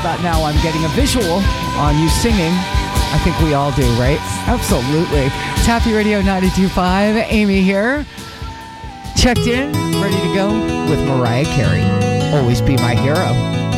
thought now I'm getting a visual on you singing. I think we all do, right? Absolutely. Taffy Radio 92.5. Amy here. Checked in, ready to go with Mariah Carey. Always Be My Hero.